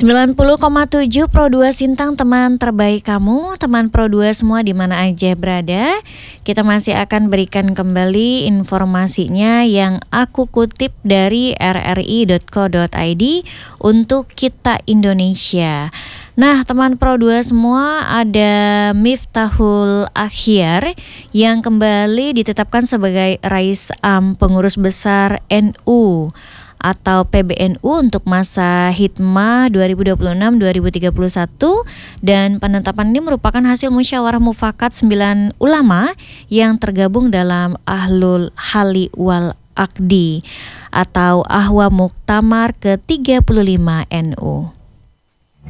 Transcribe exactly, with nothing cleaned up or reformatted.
sembilan puluh koma tujuh Pro dua Sintang, teman terbaik kamu, teman Pro dua semua di mana aja berada. Kita masih akan berikan kembali informasinya yang aku kutip dari r r i dot co dot i d untuk Kita Indonesia. Nah, teman Pro dua semua, ada Miftahul Akhyar yang kembali ditetapkan sebagai Rais Am Pengurus Besar N U atau P B N U untuk masa hikmah dua ribu dua puluh enam sampai dua ribu tiga puluh satu, dan penetapan ini merupakan hasil musyawarah mufakat sembilan ulama yang tergabung dalam Ahlul Hali wal Aqdi atau Ahwa Muktamar ke tiga puluh lima N U.